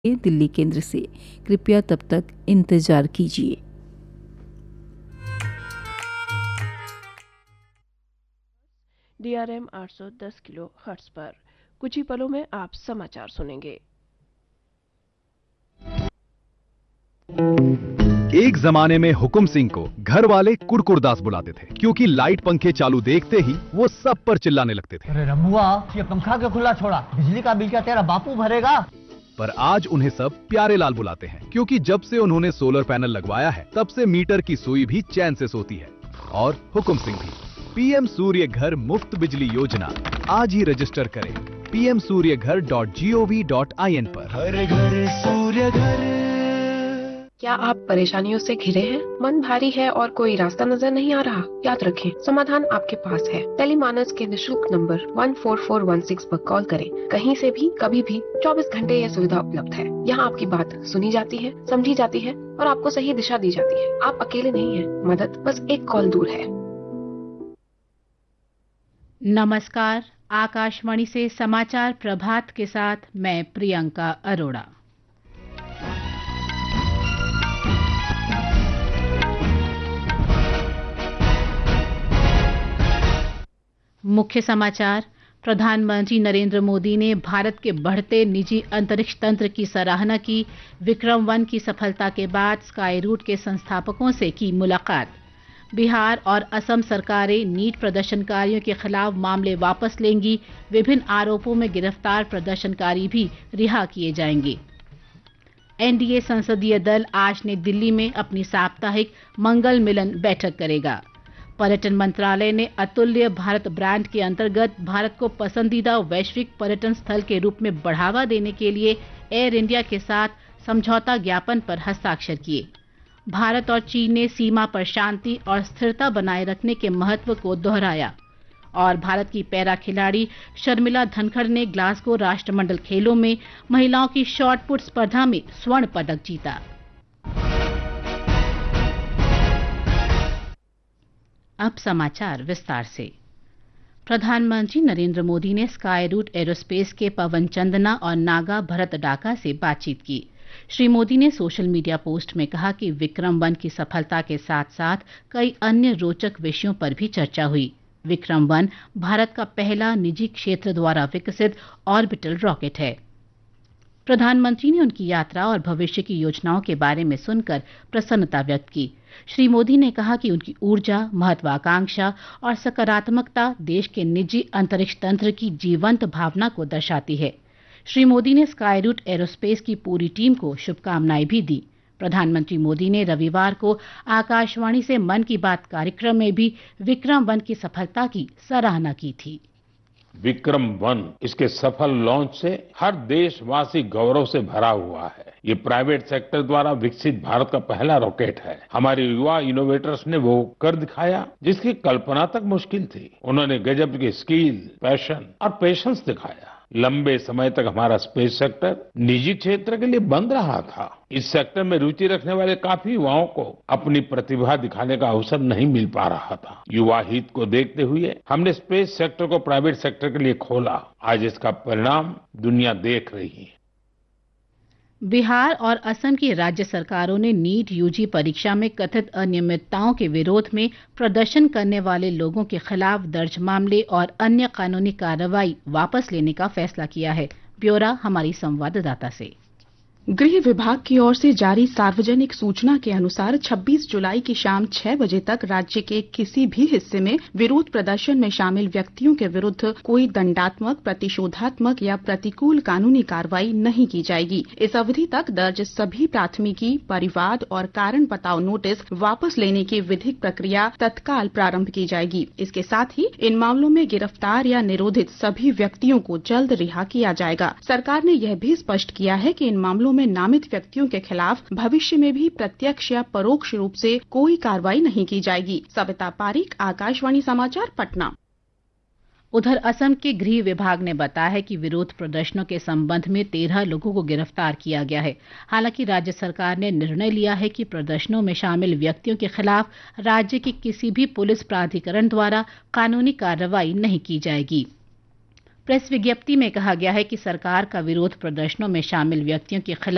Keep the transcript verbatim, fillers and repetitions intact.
दिल्ली केंद्र से। कृपया तब तक इंतजार कीजिए। डीआरएम आठ सौ दस किलो हर्ट्ज पर कुछ ही पलों में आप समाचार सुनेंगे। एक जमाने में हुकुम सिंह को घर वाले कुड़कुड़दास बुलाते थे, क्योंकि लाइट पंखे चालू देखते ही वो सब पर चिल्लाने लगते थे। अरे रमुआ, ये पंखा क्यों खुला छोड़ा? बिजली का बिल क्या तेरा बापू भरेगा? पर आज उन्हें सब प्यारे लाल बुलाते हैं, क्योंकि जब से उन्होंने सोलर पैनल लगवाया है तब से मीटर की सुई भी चैन से सोती है। और हुकुम सिंह भी। पीएम सूर्य घर मुफ्त बिजली योजना आज ही रजिस्टर करें पी एम सूर्य घर dot G O V dot I N पर। हर घर सूर्य घर। क्या आप परेशानियों से घिरे हैं? मन भारी है और कोई रास्ता नजर नहीं आ रहा? याद रखें, समाधान आपके पास है। टेलीमानस के निशुल्क नंबर एक चार चार एक छह पर कॉल करें। कहीं से भी, कभी भी, चौबीस घंटे यह सुविधा उपलब्ध है। यहाँ आपकी बात सुनी जाती है, समझी जाती है और आपको सही दिशा दी जाती है। आप अकेले नहीं हैं, मदद बस एक कॉल दूर है। नमस्कार, आकाशवाणी से समाचार प्रभात के साथ मैं प्रियंका अरोड़ा। मुख्य समाचार। प्रधानमंत्री नरेंद्र मोदी ने भारत के बढ़ते निजी अंतरिक्ष तंत्र की सराहना की। विक्रम वन की सफलता के बाद स्काई रूट के संस्थापकों से की मुलाकात। बिहार और असम सरकारें नीट प्रदर्शनकारियों के खिलाफ मामले वापस लेंगी। विभिन्न आरोपों में गिरफ्तार प्रदर्शनकारी भी रिहा किए जाएंगे। एनडीए संसदीय दल आज नई दिल्ली में अपनी साप्ताहिक मंगल मिलन बैठक करेगा। पर्यटन मंत्रालय ने अतुल्य भारत ब्रांड के अंतर्गत भारत को पसंदीदा वैश्विक पर्यटन स्थल के रूप में बढ़ावा देने के लिए एयर इंडिया के साथ समझौता ज्ञापन पर हस्ताक्षर किए। भारत और चीन ने सीमा पर शांति और स्थिरता बनाए रखने के महत्व को दोहराया। और भारत की पैरा खिलाड़ी शर्मिला धनखड़ ने ग्लासगो राष्ट्रमंडल खेलों में महिलाओं की शॉट पुट स्पर्धा में स्वर्ण पदक जीता। अब समाचार विस्तार से। प्रधानमंत्री नरेंद्र मोदी ने स्काई रूट एरोस्पेस के पवन चंदना और नागा भरत डाका से बातचीत की। श्री मोदी ने सोशल मीडिया पोस्ट में कहा कि विक्रम वन की सफलता के साथ साथ कई अन्य रोचक विषयों पर भी चर्चा हुई। विक्रम वन भारत का पहला निजी क्षेत्र द्वारा विकसित ऑर्बिटल रॉकेट है। प्रधानमंत्री ने उनकी यात्रा और भविष्य की योजनाओं के बारे में सुनकर प्रसन्नता व्यक्त की। श्री मोदी ने कहा कि उनकी ऊर्जा, महत्वाकांक्षा और सकारात्मकता देश के निजी अंतरिक्ष तंत्र की जीवंत भावना को दर्शाती है। श्री मोदी ने स्काई रूट एरोस्पेस की पूरी टीम को शुभकामनाएं भी दी। प्रधानमंत्री मोदी ने रविवार को आकाशवाणी से मन की बात कार्यक्रम में भी विक्रम वन की सफलता की सराहना की थी। विक्रम वन, इसके सफल लॉन्च से हर देशवासी गौरव से भरा हुआ है। ये प्राइवेट सेक्टर द्वारा विकसित भारत का पहला रॉकेट है। हमारे युवा इनोवेटर्स ने वो कर दिखाया जिसकी कल्पना तक मुश्किल थी। उन्होंने गजब की स्किल, पैशन और पेशेंस दिखाया। लंबे समय तक हमारा स्पेस सेक्टर निजी क्षेत्र के लिए बंद रहा था। इस सेक्टर में रुचि रखने वाले काफी युवाओं को अपनी प्रतिभा दिखाने का अवसर नहीं मिल पा रहा था। युवा हित को देखते हुए हमने स्पेस सेक्टर को प्राइवेट सेक्टर के लिए खोला। आज इसका परिणाम दुनिया देख रही है। बिहार और असम की राज्य सरकारों ने नीट यूजी परीक्षा में कथित अनियमितताओं के विरोध में प्रदर्शन करने वाले लोगों के खिलाफ दर्ज मामले और अन्य कानूनी कार्रवाई वापस लेने का फैसला किया है। ब्यौरा हमारी संवाददाता से। गृह विभाग की ओर से जारी सार्वजनिक सूचना के अनुसार छब्बीस जुलाई की शाम छह बजे तक राज्य के किसी भी हिस्से में विरोध प्रदर्शन में शामिल व्यक्तियों के विरुद्ध कोई दंडात्मक, प्रतिशोधात्मक या प्रतिकूल कानूनी कार्रवाई नहीं की जाएगी। इस अवधि तक दर्ज सभी प्राथमिकी, परिवाद और कारण बताओ नोटिस वापस लेने की विधिक प्रक्रिया तत्काल प्रारंभ की जाएगी। इसके साथ ही इन मामलों में गिरफ्तार या निरोधित सभी व्यक्तियों को जल्द रिहा किया जाएगा। सरकार ने यह भी स्पष्ट किया है कि इन मामलों में नामित व्यक्तियों के खिलाफ भविष्य में भी प्रत्यक्ष या परोक्ष रूप से कोई कार्रवाई नहीं की जाएगी। सविता पारीक, आकाशवाणी समाचार, पटना। उधर असम के गृह विभाग ने बताया है कि विरोध प्रदर्शनों के संबंध में तेरह लोगों को गिरफ्तार किया गया है। हालांकि राज्य सरकार ने निर्णय लिया है कि प्रदर्शनों में शामिल व्यक्तियों के खिलाफ राज्य के किसी भी पुलिस प्राधिकरण द्वारा कानूनी कार्रवाई नहीं की जाएगी। प्रेस विज्ञप्ति में कहा गया है कि सरकार का विरोध प्रदर्शनों में शामिल व्यक्तियों के खिलाफ